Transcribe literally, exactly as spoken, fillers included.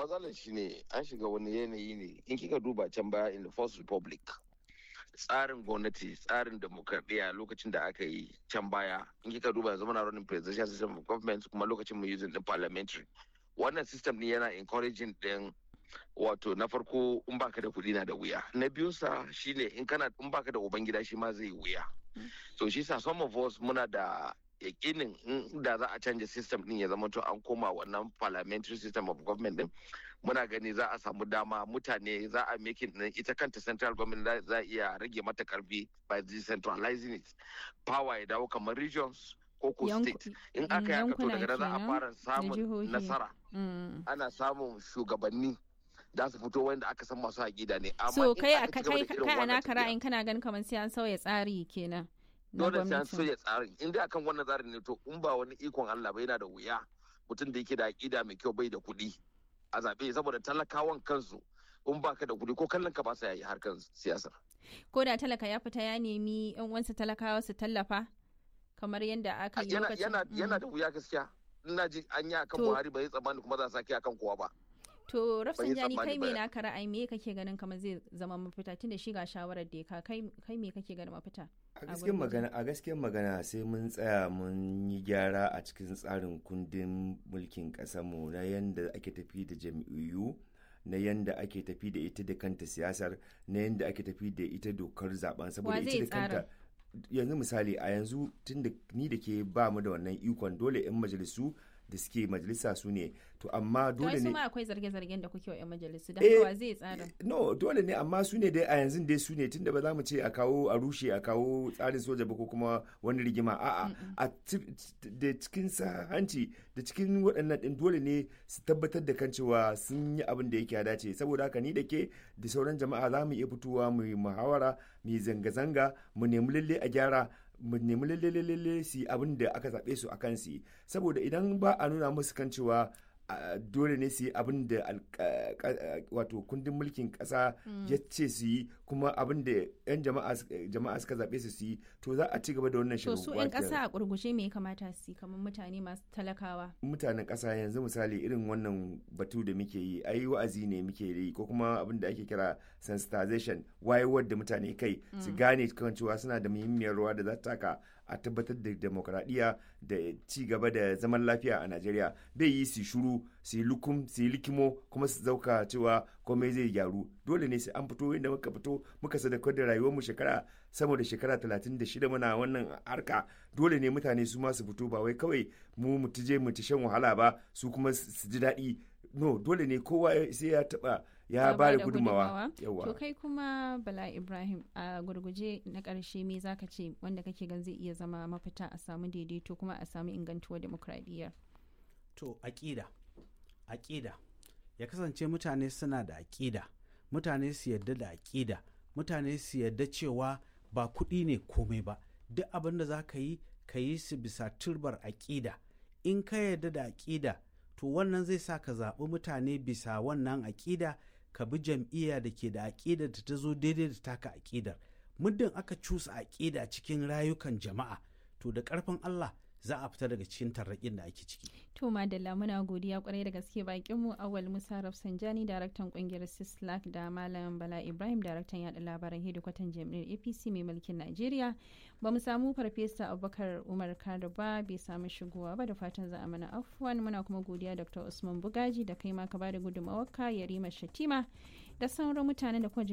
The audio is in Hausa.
matsalar shi ne an shiga wani yanayi ne in kika duba can baya in the first republic tsarin gwamnati tsarin demokradiyya lokacin da aka yi can baya in kika duba yanzu muna running presidential system of government kuma lokacin mu using din parliamentary wannan system ne yana encouraging din wato na farko in baka da kuɗi na da wuya na biyu sa shine in kana in baka da ubangida shi ma zai wuya so shi sa some of us muna da yakinin da za a canja system din ya zama to an koma wannan parliamentary system of government din muna gani za a samu dama mutane za a making din ita kanta central government za a iya rage mata karfi by decentralizing it power ya dawo kamar regions ko ko state in aka yi aka to daga nan za a fara samun nasara ana samun shugabanni da su fito wanda aka san masu haƙida ne amma so kai a kai a naka ra'ayin kana ganin kamar sai an sauya tsari kenan dole sai an sauya tsarin in dai akan wannan tsarin ne to in ba wani ikon Allah ba yana da wuya mutum da yake da aƙida mai kyau bai da kuɗi a zaɓe saboda talakawan kansu in baka da kuɗi ko kallon ka ba sa yi harkar siyasa ko da talaka ya fita ya nemi yan uwansa talakawa su tallafa kamar yadda aka yi lokacin yana yana da wuya gaskiya ina ji an yi akan Buhari bai tsammani kuma za a sake akan kowa ba to Rafsanjani kai me naka ra'ayi me kake ganin kamar zai zama mafita tunda shi ga shawarar da ka kai kai me kake ganin mafita a gaskiyar magana a gaskiyar magana sai mun tsaya mun yi gyara a cikin tsarin kundin mulkin mu na yanda ake tafi da jam'iyyu na yanda ake tafi da ita da kanta siyasar na yanda ake tafi da ita dokar zaben saboda ita da kanta yanzu misali a yanzu tunda ni da ke ba mu da wannan ikon dole 'yan majalisu da suke majalisa su ne to amma dole ne ma akwai zarge-zargen da kuke wa 'yan majalisu da kowa zai tsara no dole ne amma su ne dai a yanzu dai su ne tunda ba za mu ce a kawo a rushe a kawo tsarin soja ba ko kuma wani rigima a'a a da cikin sa hanci da cikin waɗannan din dole ne su tabbatar da kan cewa sun yi abin da yake ya dace saboda haka ni da ke da sauran jama'a za mu iya fitowa mu yi muhawara mu yi zanga-zanga mu nemi lalle a gyara mu nemi lalle su abin da aka zaɓe su a kan su saboda idan ba a nuna musu kan cewa dole ne su yi abin da wato kundin mulkin ƙasa ya ce su yi kuma abin da 'yan jama'a suka zaɓe su su yi to za a ci gaba da wannan shirin. To su 'yan ƙasa a ƙurgushe me ya kamata su yi kamar mutane masu talakawa? Mutanen ƙasa yanzu misali irin wannan batu da muke yi ai wa'azi ne muke yi ko kuma abin da ake kira sensitization wayewar da mutane kai su gane kan cewa suna da muhimmiyar rawa da za ta taka a tabbatar da demokradiyya da ci gaba da zaman lafiya a Najeriya bai yi su shuru su yi lukum su yi likimo kuma su zauka cewa komai zai gyaru dole ne sai an fito inda muka fito muka sadaukar da rayuwar mu shekara sama da shekara talatin da shida muna wannan harka dole ne mutane su ma su fito ba wai kawai mu mu tije mu shan wahala ba su kuma su ji daɗi no dole ne kowa sai ya taba ya ba da gudunmawa. To kai kuma Bala Ibrahim a gurguje na ƙarshe me zaka ce wanda kake gan zai iya zama mafita a samu daidaito kuma a samu ingantuwar demokradiyyar? To aƙida aƙida ya kasance mutane suna da aƙida mutane su yarda da aƙida mutane su yarda cewa ba kuɗi ne komai ba duk abin da za ka yi ka yi su bisa turbar aƙida in ka yarda da aƙida to wannan zai sa ka zaɓi mutane bisa wannan aƙida ka bi jam'iyya da ke da aƙidar da ta zo daidai da taka aƙidar muddin aka cusa aƙida cikin rayukan jama'a to da ƙarfin Allah za a fita daga cikin tarraƙin da ake ciki. To madalla muna godiya kwarai da gaske bakin mu Awal Musa Rafsanjani daraktan kungiyar Sislak da Malam Bala Ibrahim daraktan yada labaran hedikwatan jami'ar A P C mai mulkin Najeriya. Ba mu samu Farfesa Abubakar Umar Kado ba bai samu shigowa ba da fatan za a mana afwan muna kuma godiya Dr. Usman Bugaji da kai ma ka bada gudunmawarka Yarima Shatima da sauran mutanen da kuma